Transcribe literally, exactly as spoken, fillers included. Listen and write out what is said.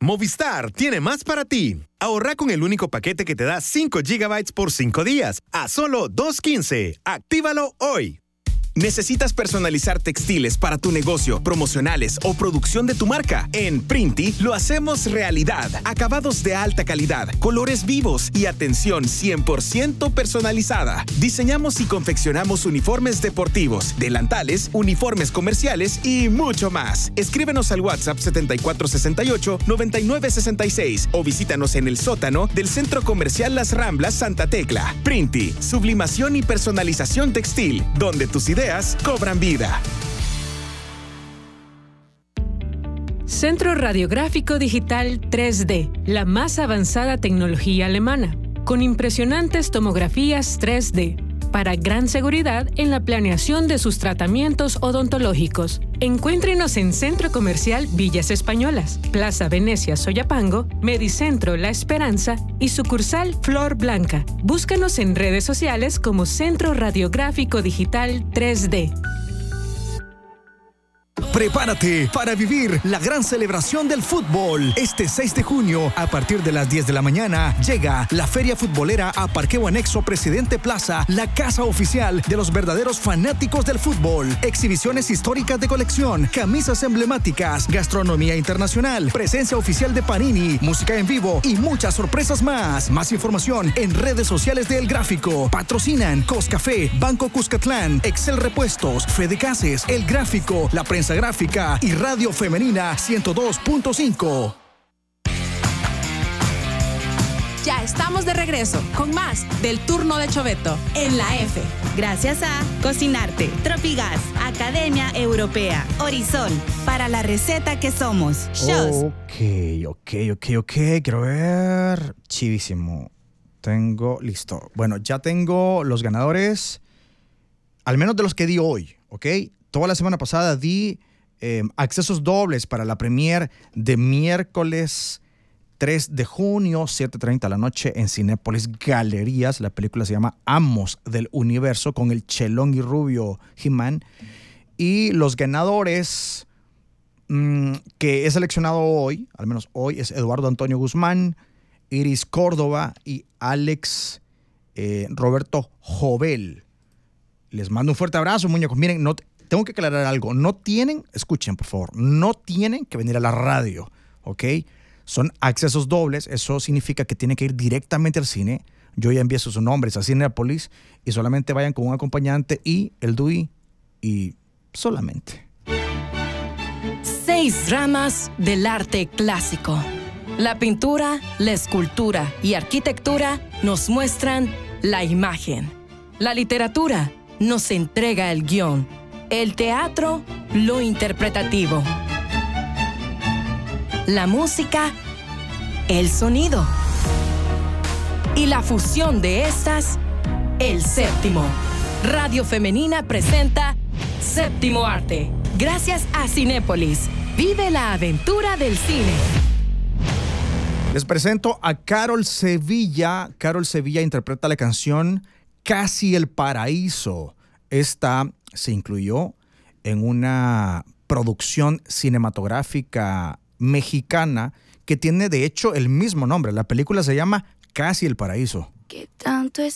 Movistar tiene más para ti. Ahorra con el único paquete que te da cinco gigabytes por cinco días a solo dos quince. Actívalo hoy. ¿Necesitas personalizar textiles para tu negocio, promocionales o producción de tu marca? En Printi lo hacemos realidad. Acabados de alta calidad, colores vivos y atención cien por ciento personalizada. Diseñamos y confeccionamos uniformes deportivos, delantales, uniformes comerciales y mucho más. Escríbenos al WhatsApp setenta y cuatro sesenta y ocho, noventa y nueve sesenta y seis o visítanos en el sótano del Centro Comercial Las Ramblas Santa Tecla. Printi, sublimación y personalización textil, donde tus ideas cobran vida. Centro Radiográfico Digital tres D, la más avanzada tecnología alemana, con impresionantes tomografías tres D, para gran seguridad en la planeación de sus tratamientos odontológicos. Encuéntrenos en Centro Comercial Villas Españolas, Plaza Venecia Soyapango, Medicentro La Esperanza y sucursal Flor Blanca. Búscanos en redes sociales como Centro Radiográfico Digital tres D. Prepárate para vivir la gran celebración del fútbol. Este seis de junio, a partir de las diez de la mañana, llega la Feria Futbolera a Parqueo Anexo Presidente Plaza, la casa oficial de los verdaderos fanáticos del fútbol. Exhibiciones históricas de colección, camisas emblemáticas, gastronomía internacional, presencia oficial de Panini, música en vivo y muchas sorpresas más. Más información en redes sociales de El Gráfico. Patrocinan Coscafé, Banco Cuscatlán, Excel Repuestos, Fede Cases, El Gráfico, La Prensa Gráfica y Radio Femenina ciento dos punto cinco. Ya estamos de regreso con más del Turno de Choveto en la F. Gracias a Cocinarte, Tropigas, Academia Europea, Horizon, para la receta que somos. Shows. Ok, ok, ok, ok. Quiero ver. Chivísimo. Tengo, listo. Bueno, ya tengo los ganadores, al menos de los que di hoy, ¿ok? Toda la semana pasada di eh, accesos dobles para la premier de miércoles tres de junio, siete treinta de la noche en Cinépolis Galerías. La película se llama Amos del Universo con el chelón y rubio He-Man. Y los ganadores mmm, que he seleccionado hoy, al menos hoy, es Eduardo Antonio Guzmán, Iris Córdoba y Alex eh, Roberto Jovel. Les mando un fuerte abrazo, muñecos. Miren, no... Tengo que aclarar algo. No tienen, escuchen por favor, no tienen que venir a la radio, ¿ok? Son accesos dobles. Eso significa que tienen que ir directamente al cine. Yo ya envié sus nombres a Cinépolis y solamente vayan con un acompañante y el D U I y solamente. Seis ramas del arte clásico. La pintura, la escultura y arquitectura nos muestran la imagen. La literatura nos entrega el guión. El teatro, lo interpretativo. La música, el sonido. Y la fusión de estas, el séptimo. Radio Femenina presenta Séptimo Arte. Gracias a Cinépolis. Vive la aventura del cine. Les presento a Carol Sevilla. Carol Sevilla interpreta la canción Casi el Paraíso. Esta se incluyó en una producción cinematográfica mexicana que tiene de hecho el mismo nombre. La película se llama Casi el Paraíso. ¿Qué tanto es